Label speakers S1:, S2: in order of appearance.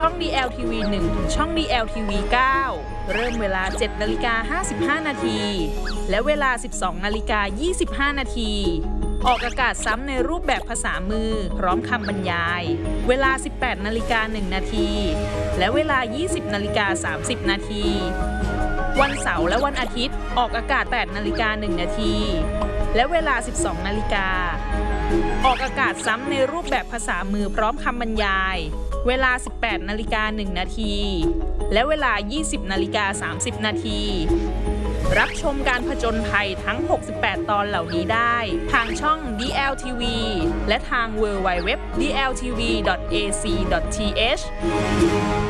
S1: ช่อง DLTV 1 ถึงช่อง DLTV 9 เริ่มเวลา 7:55 นาทีและเวลา 12:25 นาทีออกอากาศซ้ำในรูปแบบภาษามือพร้อมคำบรรยายเวลา 18:01 นาทีและเวลา 20:30 นาทีวันเสาร์และวันอาทิตย์ออกอากาศ 8:01 นาทีและเวลา 12 นาฬิกาออกอากาศซ้ำในรูปแบบภาษามือพร้อมคำบรรยายเวลา 18:01 นาทีและเวลา 20:30 นาทีรับชมการผจญภัยทั้ง 68 ตอนเหล่านี้ได้ทางช่อง DLTV และทาง www.dltv.ac.th